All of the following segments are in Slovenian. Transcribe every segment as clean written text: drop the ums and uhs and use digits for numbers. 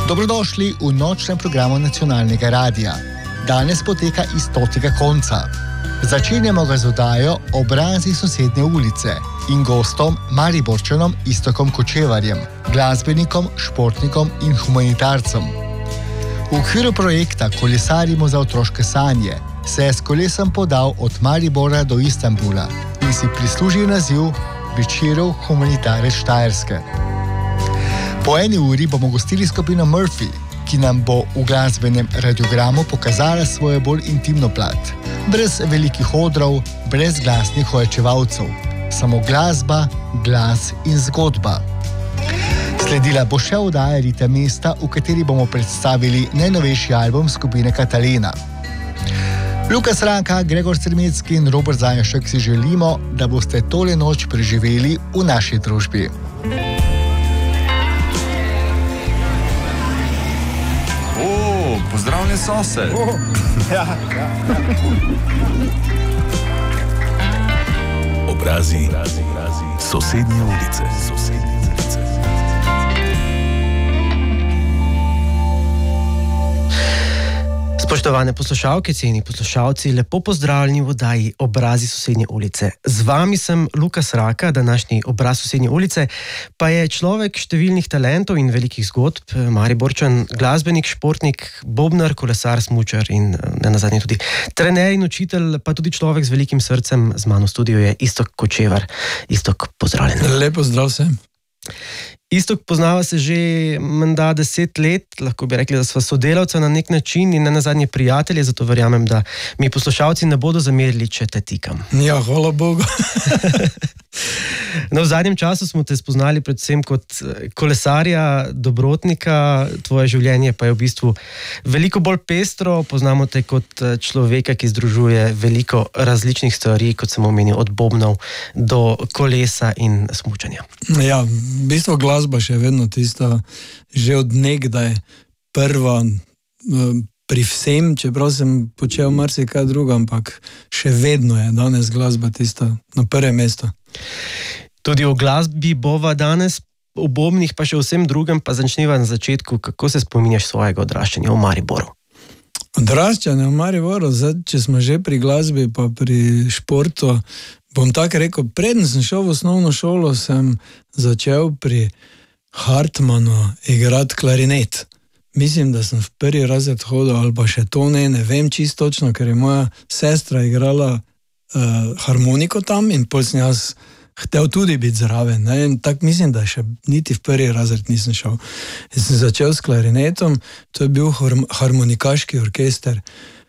Dobrodošli v nočnem programu nacionalnega radia. Danes poteka iz stotega konca. Začenjamo ga z oddajo Obrazi sosednje ulice in gostom Mariborčanom Iztokom Kočevarjem, glasbenikom, športnikom in humanitarcem. V okviru projekta Kolesarimo za otroške sanje se je s kolesom podal od Maribora do Istanbula in si prislužil naziv Večerov humanitarec Štajerske. Po eni uri bomo gostili skupino Murphy, ki nam bo v glasbenem radiogramu pokazala svojo bolj intimno plat. Brez velikih odrov, brez glasnih ojačevalcev. Samo glasba, glas in zgodba. Sledila bo še oddaja Ritem mesta, v kateri bomo predstavili najnovejši album skupine Katalena. Lukas Ranka, Gregor Strmecki in Robert Zajanšek si želimo, da boste tole noč preživeli v naši družbi. Pozdravljen sosed. Ja. Obrazi sosednje ulice. Spoštovane poslušalke, cenjeni poslušalci, lepo pozdravljeni v oddaji Obrazi sosednje ulice. Z vami sem Lukas Raka, današnji obraz sosednje ulice, pa je človek številnih talentov in velikih zgodb, Mariborčan, glasbenik, športnik, bobnar, kolesar, smučar in nenazadnje tudi trener in učitelj, pa tudi človek z velikim srcem. Z mano v studiu je Iztok Kočevar. Iztok, pozdravljen. Lepo zdrav vsem. Iztok, poznava se že menda 10 let, lahko bi rekli, da sva sodelavca na nek način in nenazadnje prijatelje, zato verjamem, da mi poslušalci ne bodo zamerili, če te tikam. Ja, hvala Bogu. No, v zadnjem času smo te spoznali predvsem kot kolesarja, dobrotnika, tvoje življenje pa je v bistvu veliko bolj pestro, poznamo te kot človeka, ki združuje veliko različnih stvari, kot sem omenil, od bobnov do kolesa in smučanja. Ja, v bistvu glasba še vedno tista, že od nekdaj prva pri vsem, čeprav sem počel marsikaj drugo, ampak še vedno je danes glasba tista na prvem mestu. Tudi o glasbi bova danes, o bobnih pa še o vsem drugem, pa začneva na začetku. Kako se spominjaš svojega odraščanja v Mariboru? Odraščanje v Mariboru, zdaj, če smo že pri glasbi pa pri športu, bom tako rekel, preden sem šel v osnovno šolo, sem začel pri Hartmanu igrati klarinet. Mislim, da sem v prvi razred hodil, ali pa še to ne vem čisto točno, ker je moja sestra igrala harmoniko tam in pol sem jaz hotel tudi biti zraven. Tako mislim, da še niti v prvi razred nisem šel. In sem začel s klarinetom, to je bil harmonikaški orkester.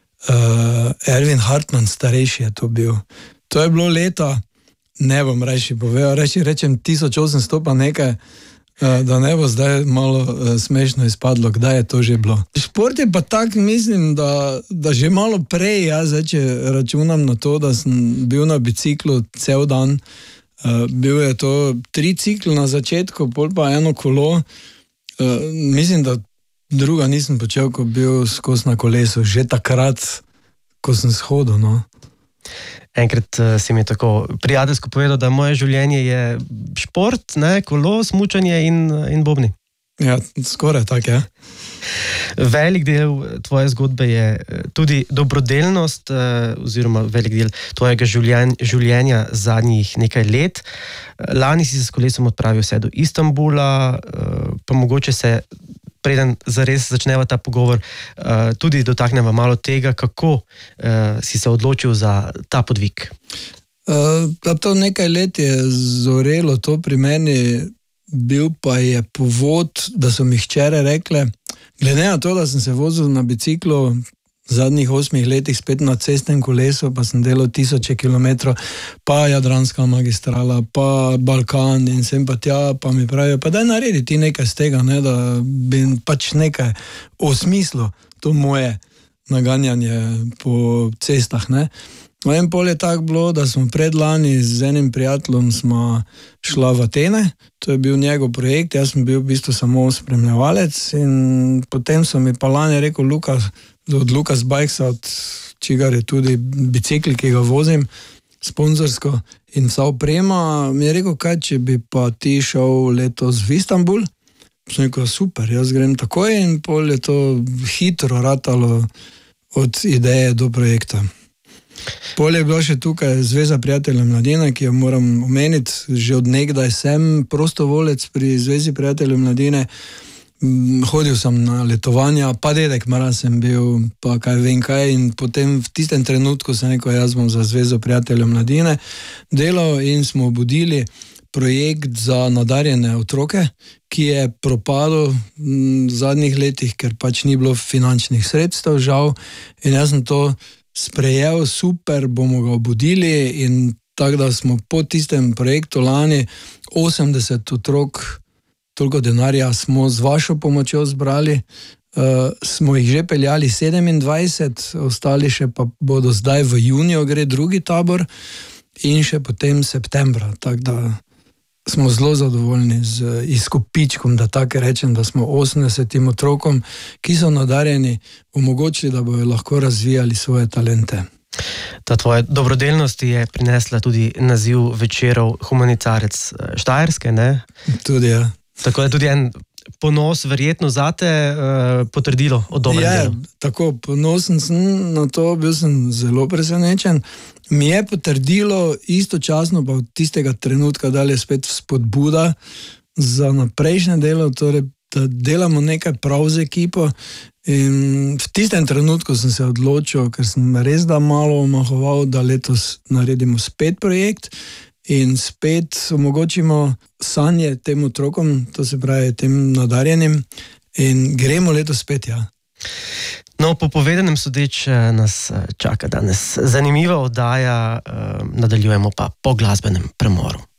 Erwin Hartmann, starejši je to bil. To je bilo leta, ne bom reči povedal, rečem 1800 pa nekaj, da ne bo zdaj malo smešno izpadlo, kdaj je to že bilo. Šport je pa tak, mislim, da že malo prej, zdaj, če računam na to, da sem bil na biciklu cel dan, bil je to 3 cikli na začetku, pol pa 1 kolo, mislim, da druga nisem počel, ko bil skozi na kolesu, že takrat, ko sem shodil, no. Enkrat si mi tako prijateljsko povedal, da moje življenje je šport, kolo, smučanje in bobni. Ja, skoraj tako, ja. Velik del tvoje zgodbe je tudi dobrodelnost, oziroma velik del tvojega življenja zadnjih nekaj let. Lani si se s kolesom odpravil vse do Istanbula, pa mogoče se, preden zares začneva ta pogovor, tudi dotakneva malo tega, kako si se odločil za ta podvig. To nekaj let je zorelo to pri meni, bil pa je povod, da so mi hčere rekle, glede na to, da sem se vozil na biciklu v zadnjih 8 letih spet na cestnem kolesu, pa sem delal 1000 kilometrov, pa Jadranska magistrala, pa Balkan in sem pa tja, pa mi pravijo, pa daj naredi ti nekaj z tega, da bi pač nekaj osmislil to moje naganjanje po cestah, No in pol je tako bilo, da smo predlani z enim prijateljem smo šla v Atene, to je bil njegov projekt, jaz sem bil v bistvu samo spremljevalec in potem so mi pa lani rekel od Lukas Bikesa, od čigar je tudi bicikl, ki ga vozim, sponzorsko in vsa oprema, mi je rekel, kaj če bi pa ti šel letos v Istanbul, sem rekel, super, jaz grem takoj in pol je to hitro ratalo od ideje do projekta. Pol je bila še tukaj Zveza prijateljev mladine, ki jo moram omeniti, že od nekdaj sem prostovolec pri Zvezi prijateljev mladine, hodil sem na letovanja, pa dedek Mraz sem bil, pa kaj vem kaj, in potem v tistem trenutku sem rekel, jaz bom za Zvezo prijateljev mladine delal in smo obudili projekt za nadarjene otroke, ki je propadel v zadnjih letih, ker pač ni bilo finančnih sredstev, žal, in jaz sem to sprejel, super, bomo ga obudili in tako da smo po tistem projektu lani 80 otrok, toliko denarja smo z vašo pomočjo zbrali, smo jih že peljali 27, ostali še pa bodo zdaj v juniju, gre drugi tabor in še potem septembra, tako da smo zelo zadovoljni z izkupičkom, da tako rečem, da smo 80 otrokom, ki so nadarjeni, omogočili, da bojo lahko razvijali svoje talente. Ta tvoja dobrodelnost je prinesla tudi naziv večerov Humanitarec Štajerske, ne? Tudi, ja. Tako da tudi en ponos verjetno zate potrdilo o dobrem delu. Tako, ponosen sem na to, bil sem zelo presenečen. Mi je potrdilo istočasno pa od tistega trenutka dalje spet spodbuda za naprejšnje delo, torej da delamo nekaj prav z ekipo in v tistem trenutku sem se odločil, ker sem res da malo omahoval, da letos naredimo spet projekt in spet omogočimo sanje tem otrokom, to se pravi tem nadarjenim in gremo letos spet, ja. No, po povedanem sodeč nas čaka danes zanimiva oddaja, nadaljujemo pa po glasbenem premoru.